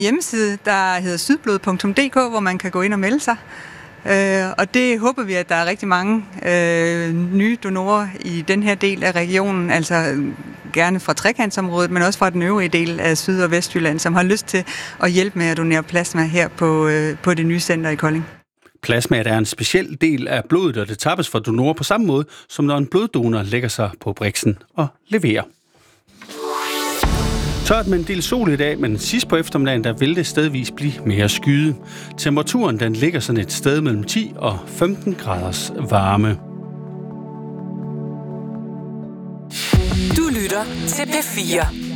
hjemmeside, der hedder sydblod.dk, hvor man kan gå ind og melde sig. Og det håber vi, at der er rigtig mange nye donorer i den her del af regionen, altså gerne fra trekantsområdet, men også fra den øvrige del af Syd- og Vestjylland, som har lyst til at hjælpe med at donere plasma her på det nye center i Kolding. Plasmaet er en speciel del af blodet, og det tappes fra donorer på samme måde, som når en bloddonor lægger sig på briksen og leverer. Tørt med en del sol i dag, men sidst på eftermiddagen, der vil det stedvis blive mere skyet. Temperaturen, den ligger sådan et sted mellem 10 og 15 graders varme. Du lytter til P4.